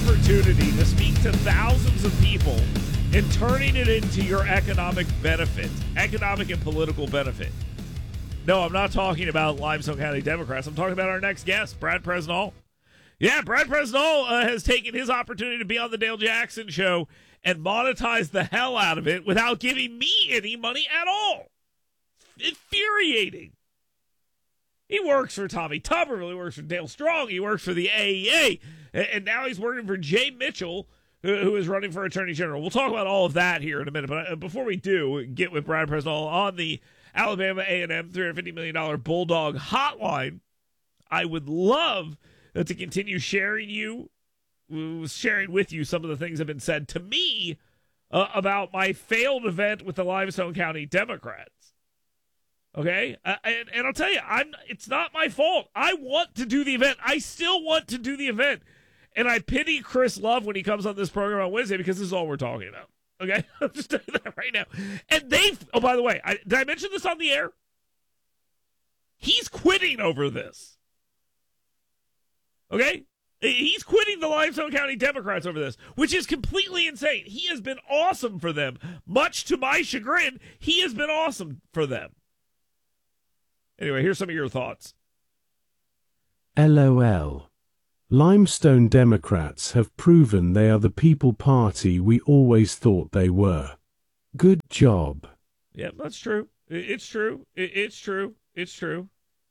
opportunity to speak to thousands of people and turning it into your economic benefit, economic and political benefit. No, I'm not talking about Limestone County Democrats. I'm talking about our next guest, Brad Presnall. Yeah, Brad Presnall has taken his opportunity to be on the Dale Jackson Show and monetize the hell out of it without giving me any money at all. Infuriating. He works for Tommy Tuberville. He works for Dale Strong. He works for the AEA. And now he's working for Jay Mitchell, who is running for Attorney General. We'll talk about all of that here in a minute. But before we do, get with Brad Presnall on the Alabama A&M $350 million Bulldog Hotline. I would love to continue sharing with you some of the things that have been said to me about my failed event with the Limestone County Democrats. Okay? And I'll tell you, it's not my fault. I want to do the event. I still want to do the event. And I pity Chris Love when he comes on this program on Wednesday because this is all we're talking about. Okay? I'm just telling you that right now. And oh, by the way, did I mention this on the air? He's quitting over this. Okay? He's quitting the Limestone County Democrats over this, which is completely insane. He has been awesome for them. Much to my chagrin, he has been awesome for them. Anyway, here's some of your thoughts. LOL. Limestone Democrats have proven they are the people party we always thought they were. Good job. Yeah, that's true. It's true. It's true. It's true.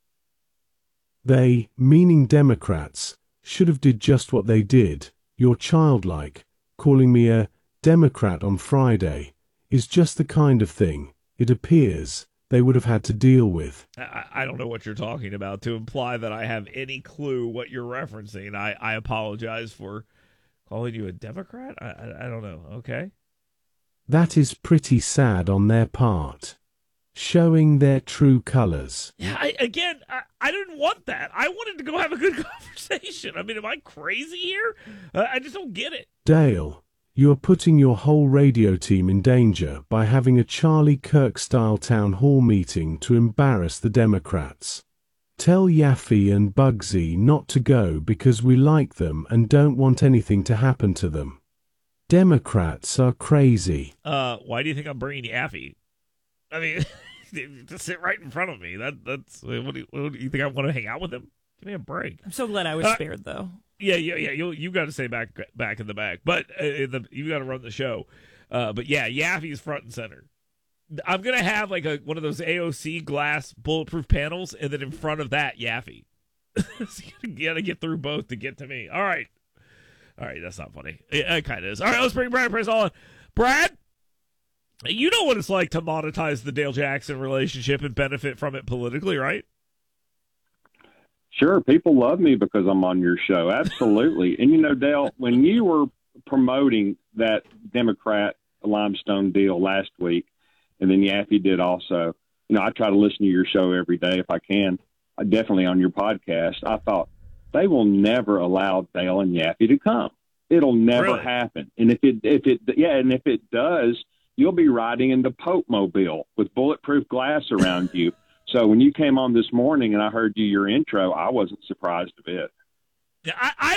They, meaning Democrats, should have did just what they did. You're childlike. Calling me a Democrat on Friday is just the kind of thing, it appears, they would have had to deal with. I don't know what you're talking about. To imply that I have any clue what you're referencing, I apologize for calling you a Democrat. I don't know. Okay. That is pretty sad on their part. Showing their true colors. Yeah, I didn't want that. I wanted to go have a good conversation. I mean, am I crazy here? I just don't get it. Dale, you are putting your whole radio team in danger by having a Charlie Kirk-style town hall meeting to embarrass the Democrats. Tell Yaffe and Bugsy not to go because we like them and don't want anything to happen to them. Democrats are crazy. Why do you think I'm bringing Yaffe? I mean, just sit right in front of me. That's what do you think I want to hang out with him? Give me a break. I'm so glad I was spared, though. Yeah. You got to stay back in the back, but you got to run the show. But yeah, Yaffe's front and center. I'm gonna have like one of those AOC glass bulletproof panels, and then in front of that, Yaffe. So you got to get through both to get to me. All right, that's not funny. It kind of is. All right, let's bring Brad Presnall on. Brad, you know what it's like to monetize the Dale Jackson relationship and benefit from it politically, right? Sure. People love me because I'm on your show. Absolutely. And, Dale, when you were promoting that Democrat Limestone deal last week, and then Yaffe did also, I try to listen to your show every day if I can, definitely on your podcast. I thought they will never allow Dale and Yaffe to come. It'll never happen. And if it does, you'll be riding in the Pope Mobile with bulletproof glass around you. So when you came on this morning and I heard your intro, I wasn't surprised a bit. Yeah,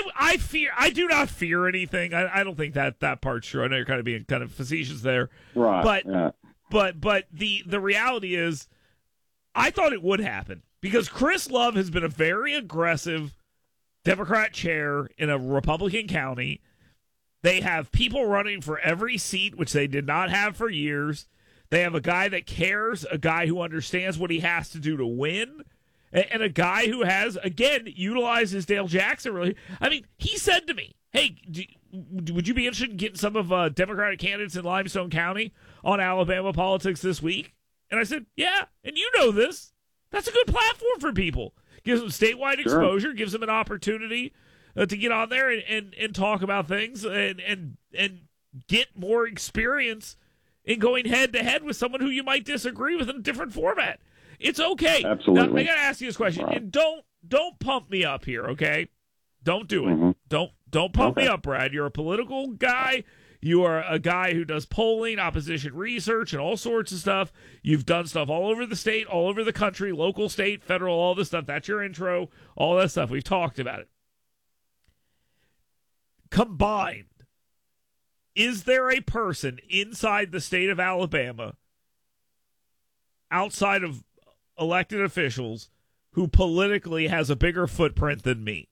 I do not fear anything. I don't think that part's true. I know you're kind of being kind of facetious there. Right. But the reality is I thought it would happen because Chris Love has been a very aggressive Democrat chair in a Republican county. They have people running for every seat, which they did not have for years. They have a guy that cares, a guy who understands what he has to do to win, and a guy who has, again, utilized his Dale Jackson. Really, I mean, he said to me, hey, would you be interested in getting some of Democratic candidates in Limestone County on Alabama politics this week? And I said, yeah, and you know this. That's a good platform for people. Gives them statewide exposure, gives them an opportunity to get on there and talk about things and get more experience in going head-to-head with someone who you might disagree with in a different format. It's okay. Absolutely. Now, I got to ask you this question, and don't pump me up here, okay? Don't do it. Mm-hmm. Don't pump me up, Brad. You're a political guy. You are a guy who does polling, opposition research, and all sorts of stuff. You've done stuff all over the state, all over the country, local, state, federal, all this stuff. That's your intro, all that stuff. We've talked about it. combined, is there a person inside the state of Alabama, outside of elected officials, who politically has a bigger footprint than me?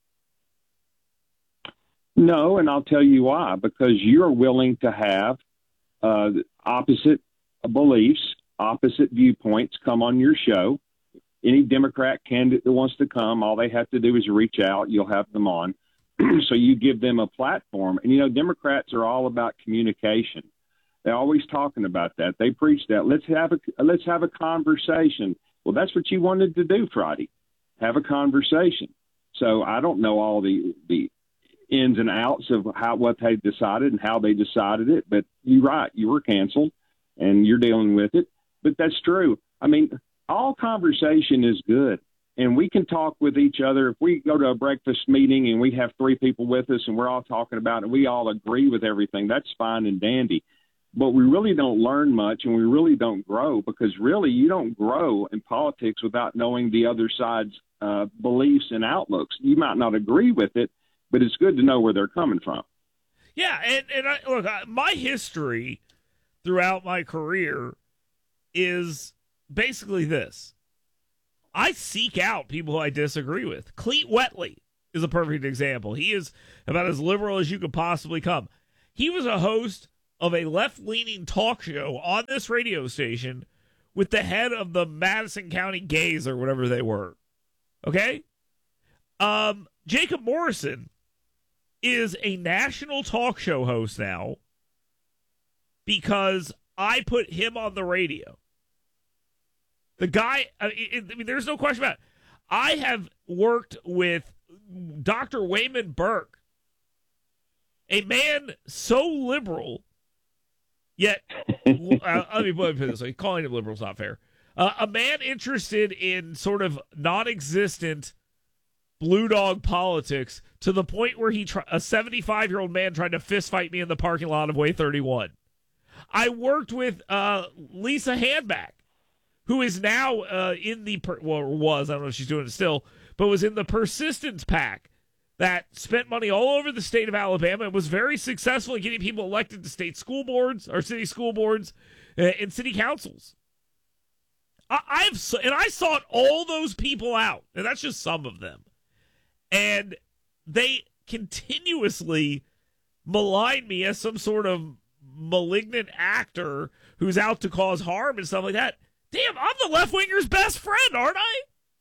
No, and I'll tell you why. Because you're willing to have opposite beliefs, opposite viewpoints come on your show. Any Democrat candidate that wants to come, all they have to do is reach out. You'll have them on. So you give them a platform. And, you know, Democrats are all about communication. They're always talking about that. They preach that. Let's have a conversation. Well, that's what you wanted to do Friday, have a conversation. So I don't know all the ins and outs of what they decided and how they decided it. But you're right. You were canceled, and you're dealing with it. But that's true. I mean, all conversation is good, and we can talk with each other. If we go to a breakfast meeting and we have 3 people with us and we're all talking about it and we all agree with everything, that's fine and dandy. But we really don't learn much, and we really don't grow, because really you don't grow in politics without knowing the other side's beliefs and outlooks. You might not agree with it, but it's good to know where they're coming from. Yeah, and look, my history throughout my career is basically this. I seek out people who I disagree with. Cleet Wheatley is a perfect example. He is about as liberal as you could possibly come. He was a host of a left-leaning talk show on this radio station with the head of the Madison County Gays or whatever they were. Okay? Jacob Morrison is a national talk show host now because I put him on the radio. The guy, I mean, there's no question about it. I have worked with Dr. Wayman Burke, a man so liberal, yet, let me put it this way, calling him liberal is not fair. A man interested in sort of non-existent blue dog politics to the point where a 75-year-old man tried to fist fight me in the parking lot of Way 31. I worked with Lisa Handback, who is now in the, was, I don't know if she's doing it still, but was in the Persistence PAC that spent money all over the state of Alabama and was very successful in getting people elected to state school boards or city school boards and city councils. I sought all those people out, and that's just some of them. And they continuously malign me as some sort of malignant actor who's out to cause harm and stuff like that. Damn, I'm the left-winger's best friend, aren't I?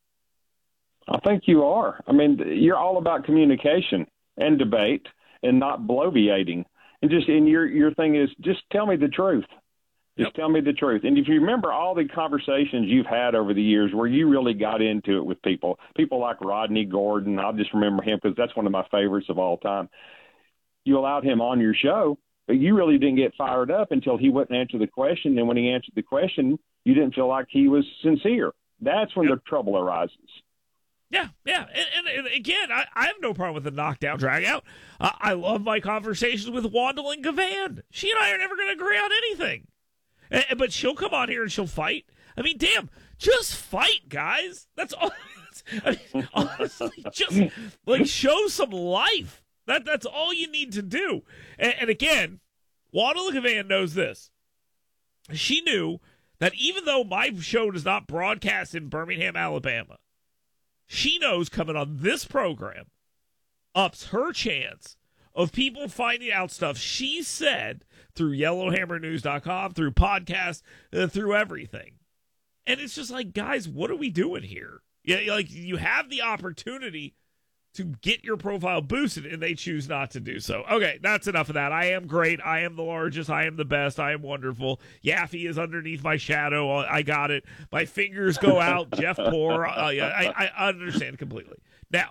I think you are. I mean, you're all about communication and debate and not bloviating. And your thing is just tell me the truth. Just tell me the truth. And if you remember all the conversations you've had over the years where you really got into it with people like Rodney Gordon, I'll just remember him because that's one of my favorites of all time. You allowed him on your show, but you really didn't get fired up until he wouldn't answer the question. And when he answered the question, you didn't feel like he was sincere. That's when the trouble arises. Yeah. And again, I have no problem with the knockdown, drag out. I love my conversations with Wandalyn Gavan. She and I are never going to agree on anything. But she'll come on here and she'll fight. I mean, damn, just fight, guys. That's all. I mean, honestly, just like show some life. That's all you need to do. And again, Wandalyn Gavan knows this. She knew that even though my show does not broadcast in Birmingham, Alabama, she knows coming on this program ups her chance of people finding out stuff she said through YellowHammerNews.com, through podcasts, through everything. And it's just like, guys, what are we doing here? Yeah, like you have the opportunity to get your profile boosted, and they choose not to do so. Okay, that's enough of that. I am great. I am the largest. I am the best. I am wonderful. Yaffe is underneath my shadow. I got it. My fingers go out. Jeff Poor. I understand completely. Now,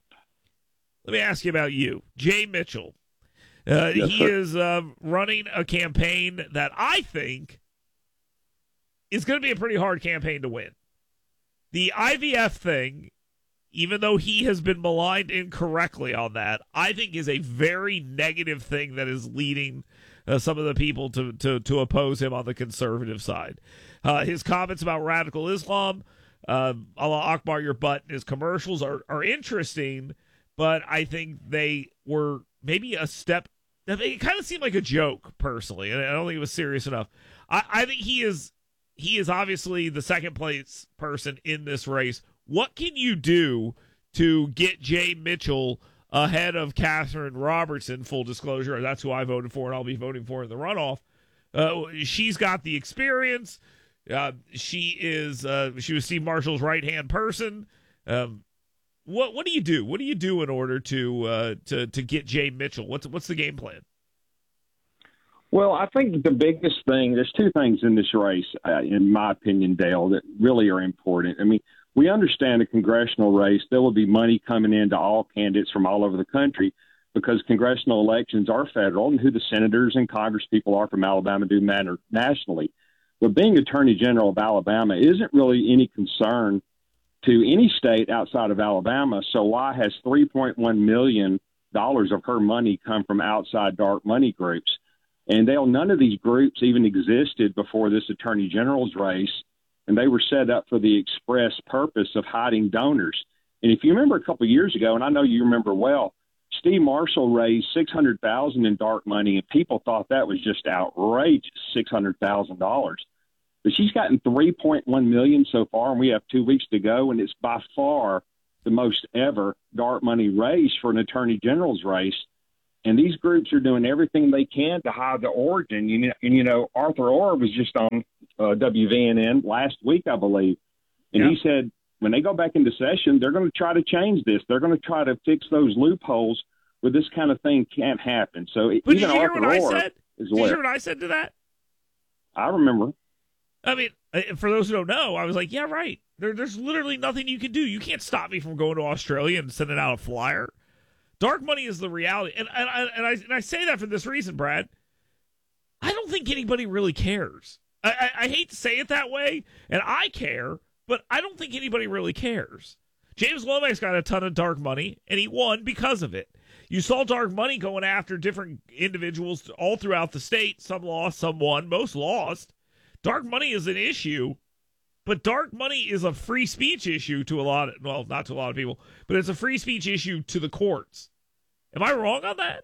let me ask you about you. Jay Mitchell. He is running a campaign that I think is going to be a pretty hard campaign to win. The IVF thing, even though he has been maligned incorrectly on that, I think is a very negative thing that is leading some of the people to oppose him on the conservative side. His comments about radical Islam, Allah Akbar your butt, his commercials are interesting, but I think they were maybe a step. It kind of seemed like a joke, personally, and I don't think it was serious enough. I think he is obviously the second place person in this race. What can you do to get Jay Mitchell ahead of Catherine Robertson? Full disclosure, that's who I voted for, and I'll be voting for in the runoff. She's got the experience. She was Steve Marshall's right-hand person. What do you do? What do you do in order to get Jay Mitchell? What's the game plan? Well, I think the biggest thing, there's two things in this race, in my opinion, Dale, that really are important. I mean, we understand a congressional race, there will be money coming into all candidates from all over the country because congressional elections are federal, and who the senators and congresspeople are from Alabama do matter nationally. But being Attorney General of Alabama isn't really any concern to any state outside of Alabama. So why has $3.1 million of her money come from outside dark money groups? And none of these groups even existed before this Attorney General's race, and they were set up for the express purpose of hiding donors. And if you remember a couple of years ago, and I know you remember well, Steve Marshall raised $600,000 in dark money, and people thought that was just outrageous, $600,000. But she's gotten $3.1 million so far, and we have 2 weeks to go, and it's by far the most ever dark money raised for an Attorney General's race. And these groups are doing everything they can to hide the origin. Arthur Orr was just on WVNN last week, I believe, and he said when they go back into session, they're going to try to change this. They're going to try to fix those loopholes where this kind of thing can't happen. So but even Arthur Orr is Did you hear what I said to that? I remember. I mean, for those who don't know, I was like, yeah, right. There's literally nothing you can do. You can't stop me from going to Australia and sending out a flyer. Dark money is the reality. And I say that for this reason, Brad. I don't think anybody really cares. I hate to say it that way, and I care, but I don't think anybody really cares. James Lomax got a ton of dark money, and he won because of it. You saw dark money going after different individuals all throughout the state. Some lost, some won, most lost. Dark money is an issue, but dark money is a free speech issue to not to a lot of people, but it's a free speech issue to the courts. Am I wrong on that?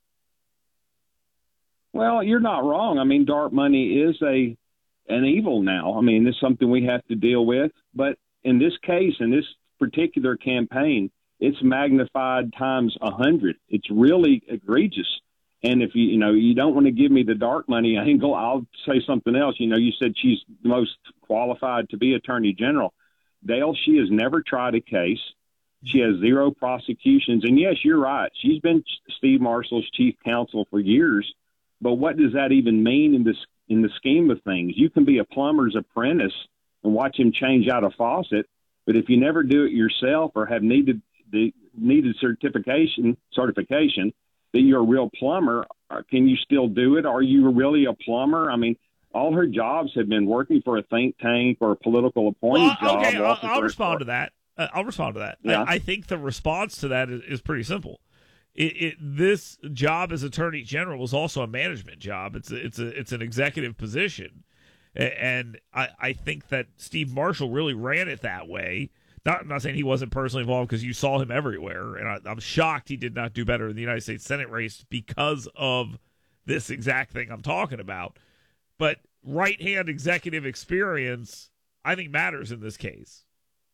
Well, you're not wrong. I mean, dark money is an evil now. I mean, it's something we have to deal with. But in this case, in this particular campaign, it's magnified times 100. It's really egregious. And if you don't want to give me the dark money angle, I'll say something else. You said she's the most qualified to be Attorney General. Dale, she has never tried a case. She has zero prosecutions. And yes, you're right. She's been Steve Marshall's chief counsel for years. But what does that even mean in the scheme of things? You can be a plumber's apprentice and watch him change out a faucet, but if you never do it yourself or have needed certification that you're a real plumber, can you still do it? Are you really a plumber? I mean, all her jobs have been working for a think tank or a political appointed job. Okay, I'll respond to that. Yeah. I think the response to that is pretty simple. This job as Attorney General is also a management job. It's an executive position, and I think that Steve Marshall really ran it that way. I'm not saying he wasn't personally involved because you saw him everywhere, and I'm shocked he did not do better in the United States Senate race because of this exact thing I'm talking about. But right-hand executive experience, I think, matters in this case.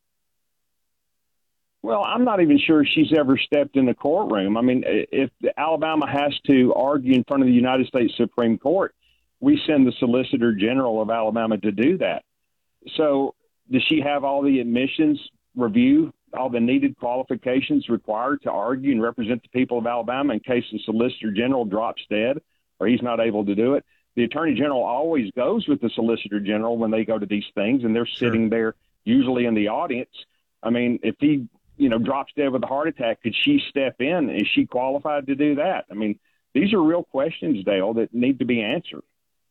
Well, I'm not even sure she's ever stepped in the courtroom. I mean, if Alabama has to argue in front of the United States Supreme Court, we send the Solicitor General of Alabama to do that. So does she have all the admissions review, all the needed qualifications required to argue and represent the people of Alabama in case the Solicitor General drops dead or he's not able to do it? The Attorney General always goes with the Solicitor General when they go to these things, and they're sitting there usually in the audience. I mean, if he drops dead with a heart attack, could she step in? Is she qualified to do that? I mean, these are real questions, Dale, that need to be answered.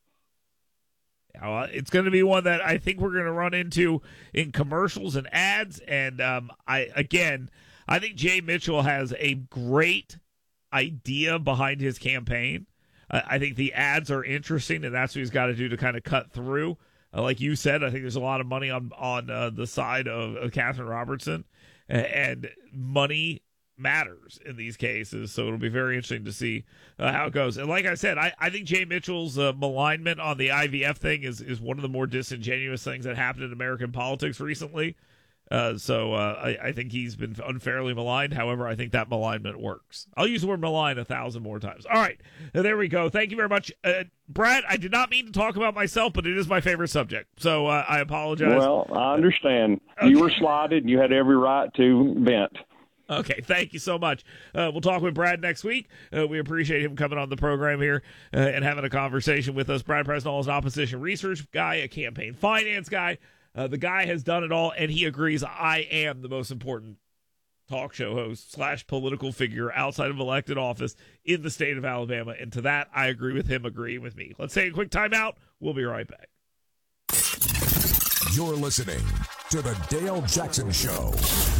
It's going to be one that I think we're going to run into in commercials and ads. And I think Jay Mitchell has a great idea behind his campaign. I think the ads are interesting, and that's what he's got to do to kind of cut through. Like you said, I think there's a lot of money on the side of Catherine Robertson. And money matters in these cases. So it'll be very interesting to see how it goes. And like I said, I think Jay Mitchell's malignment on the IVF thing is one of the more disingenuous things that happened in American politics recently. So I think he's been unfairly maligned. However, I think that malignment works. I'll use the word malign 1,000 more times. All right, there we go. Thank you very much. Brad, I did not mean to talk about myself, but it is my favorite subject. So I apologize. Well, I understand. Okay. You were slotted, and you had every right to vent. Okay, thank you so much. We'll talk with Brad next week. We appreciate him coming on the program here and having a conversation with us. Brad Presnell is an opposition research guy, a campaign finance guy. The guy has done it all, and he agrees I am the most important talk show host / political figure outside of elected office in the state of Alabama. And to that, I agree with him agreeing with me. Let's take a quick timeout. We'll be right back. You're listening to The Dale Jackson Show.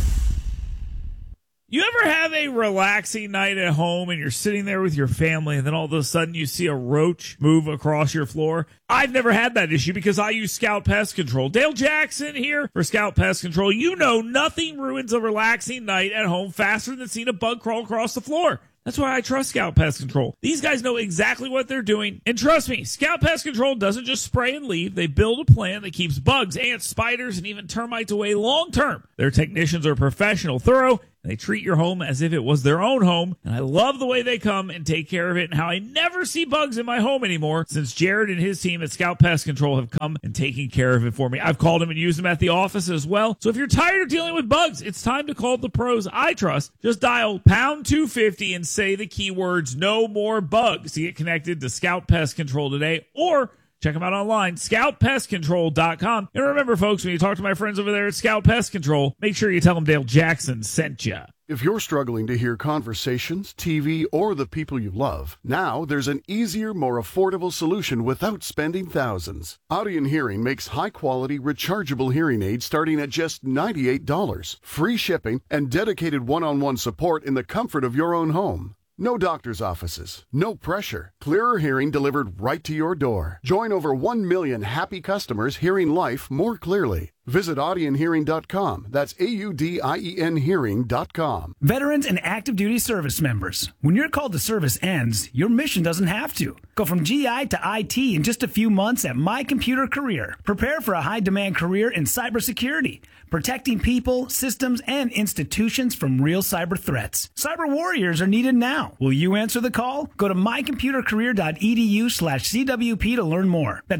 You ever have a relaxing night at home and you're sitting there with your family and then all of a sudden you see a roach move across your floor? I've never had that issue because I use Scout Pest Control. Dale Jackson here for Scout Pest Control. You know nothing ruins a relaxing night at home faster than seeing a bug crawl across the floor. That's why I trust Scout Pest Control. These guys know exactly what they're doing. And trust me, Scout Pest Control doesn't just spray and leave. They build a plan that keeps bugs, ants, spiders, and even termites away long term. Their technicians are professional, thorough, and they treat your home as if it was their own home. And I love the way they come and take care of it and how I never see bugs in my home anymore since Jared and his team at Scout Pest Control have come and taken care of it for me. I've called them and used them at the office as well. So if you're tired of dealing with bugs, it's time to call the pros I trust. Just dial pound 250 and say the keywords "no more bugs" to get connected to Scout Pest Control today, or check them out online, scoutpestcontrol.com. And remember, folks, when you talk to my friends over there at Scout Pest Control, make sure you tell them Dale Jackson sent you. If you're struggling to hear conversations, TV, or the people you love, now there's an easier, more affordable solution without spending thousands. Audien Hearing makes high-quality, rechargeable hearing aids starting at just $98, free shipping, and dedicated one-on-one support in the comfort of your own home. No doctor's offices, no pressure. Clearer hearing delivered right to your door. Join over 1 million happy customers hearing life more clearly. Visit AudienHearing.com. That's AUDIEN Hearing.com. Veterans and active duty service members. When your call to service ends, your mission doesn't have to. Go from GI to IT in just a few months at My Computer Career. Prepare for a high-demand career in cybersecurity, protecting people, systems, and institutions from real cyber threats. Cyber warriors are needed now. Will you answer the call? Go to mycomputercareer.edu/CWP to learn more. That's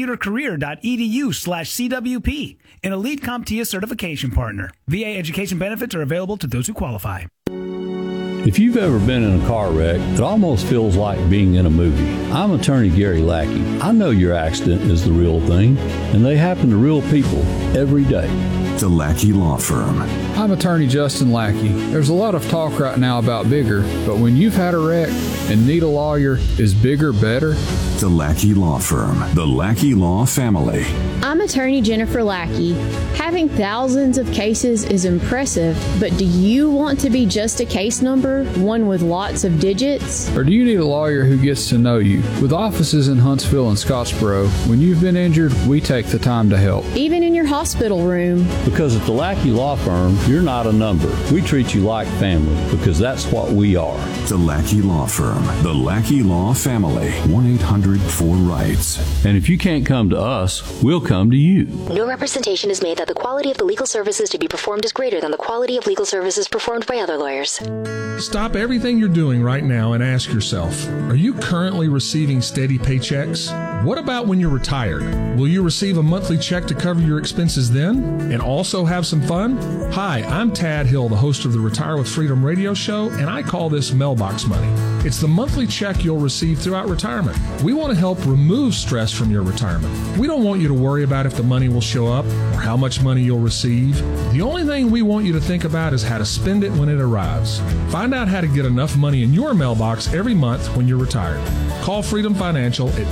mycomputercareer.edu/CWP. An elite CompTIA certification partner. VA education benefits are available to those who qualify. If you've ever been in a car wreck, it almost feels like being in a movie. I'm attorney Gary Lackey. I know your accident is the real thing, and they happen to real people every day. The Lackey Law Firm. I'm attorney Justin Lackey. There's a lot of talk right now about bigger, but when you've had a wreck and need a lawyer, is bigger better? The Lackey Law Firm. The Lackey Law Family. I'm attorney Jennifer Lackey. Having thousands of cases is impressive, but do you want to be just a case number, one with lots of digits? Or do you need a lawyer who gets to know you? With offices in Huntsville and Scottsboro, when you've been injured, we take the time to help. Even in your hospital room. Because at the Lackey Law Firm, you're not a number. We treat you like family because that's what we are. The Lackey Law Firm. The Lackey Law Family. 1-800-4-RIGHTS. And if you can't come to us, we'll come to you. No representation is made that the quality of the legal services to be performed is greater than the quality of legal services performed by other lawyers. Stop everything you're doing right now and ask yourself, are you currently receiving steady paychecks? What about when you're retired? Will you receive a monthly check to cover your expenses then and also have some fun? Hi, I'm Tad Hill, the host of the Retire with Freedom radio show, and I call this mailbox money. It's the monthly check you'll receive throughout retirement. We want to help remove stress from your retirement. We don't want you to worry about if the money will show up or how much money you'll receive. The only thing we want you to think about is how to spend it when it arrives. Find out how to get enough money in your mailbox every month when you're retired. Call Freedom Financial at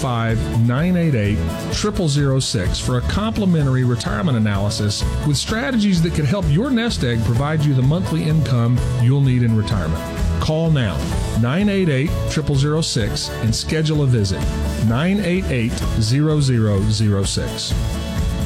205-988-0006 for a complimentary retirement analysis with strategies that could help your nest egg provide you the monthly income you'll need in retirement. Call now, 988-0006, and schedule a visit, 988-0006.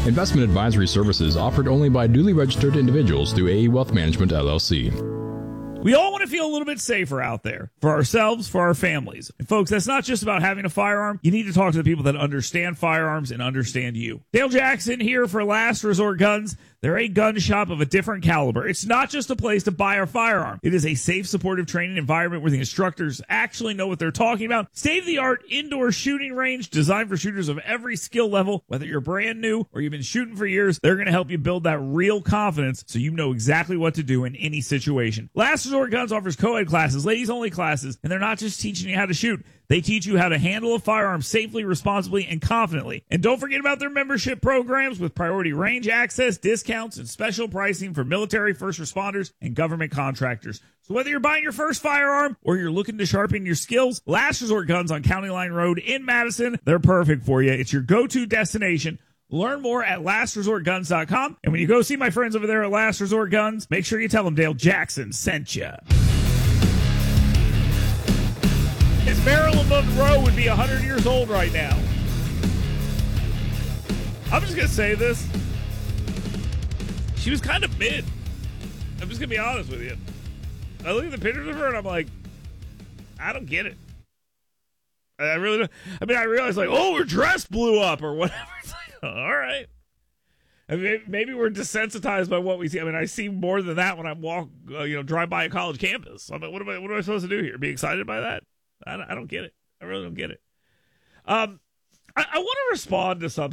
Investment advisory services offered only by duly registered individuals through AE Wealth Management, LLC. We all want to feel a little bit safer out there for ourselves, for our families. And folks, that's not just about having a firearm. You need to talk to the people that understand firearms and understand you. Dale Jackson here for Last Resort Guns. They're a gun shop of a different caliber. It's not just a place to buy a firearm. It is a safe, supportive training environment where the instructors actually know what they're talking about. State-of-the-art indoor shooting range designed for shooters of every skill level. Whether you're brand new or you've been shooting for years, they're going to help you build that real confidence so you know exactly what to do in any situation. Last Resort Guns offers co-ed classes, ladies-only classes, and they're not just teaching you how to shoot. They teach you how to handle a firearm safely, responsibly, and confidently. And don't forget about their membership programs with priority range access, discounts, and special pricing for military, first responders, and government contractors. So whether you're buying your first firearm or you're looking to sharpen your skills, Last Resort Guns on County Line Road in Madison, they're perfect for you. It's your go-to destination. Learn more at lastresortguns.com. And when you go see my friends over there at Last Resort Guns, make sure you tell them Dale Jackson sent you. Miss Marilyn Monroe would be 100 years old right now. I'm just going to say this. She was kind of mid. I'm just going to be honest with you. I look at the pictures of her and I'm like, I don't get it. I really don't. I mean, I realized like, oh, her dress blew up or whatever. It's like, all right. I mean, maybe we're desensitized by what we see. I mean, I see more than that when I drive by a college campus. I'm like, what am I supposed to do here? Be excited by that? I don't get it. I really don't get it. I want to respond to something